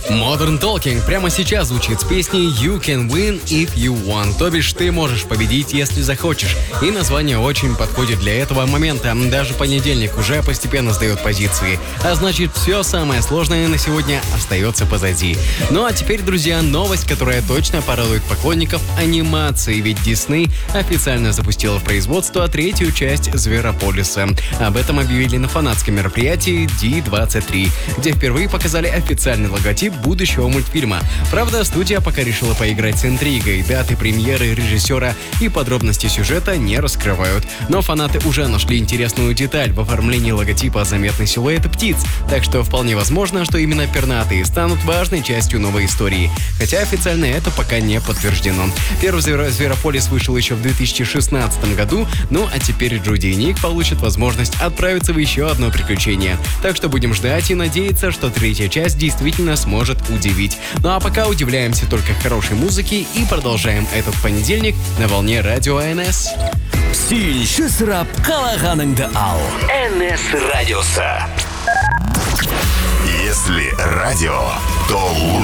Modern Talking прямо сейчас звучит с песней You Can Win If You Want, то бишь ты можешь победить, если захочешь. И название очень подходит для этого момента. Даже понедельник уже постепенно сдает позиции. А значит, все самое сложное на сегодня остается позади. Ну а теперь, друзья, новость, которая точно порадует поклонников анимации. Ведь Disney официально запустила в производство третью часть Зверополиса. Об этом объявили на фанатском мероприятии D23, где впервые показали официальный логотип будущего мультфильма. Правда, студия пока решила поиграть с интригой. Даты премьеры режиссера и подробности сюжета не раскрывают. Но фанаты уже нашли интересную деталь. В оформлении логотипа заметны силуэты птиц. Так что вполне возможно, что именно пернатые станут важной частью новой истории. Хотя официально это пока не подтверждено. Первый Зверополис вышел еще в 2016 году. Ну а теперь Джуди и Ник получат возможность отправиться в еще одно приключение. Так что будем ждать и надеяться, что третья часть действительно сможет удивить. Ну а пока удивляемся только хорошей музыке и продолжаем этот понедельник на волне радио АНС. Сүйінші сұрап қалағаныңды ал. НС радиосы. Если радио, то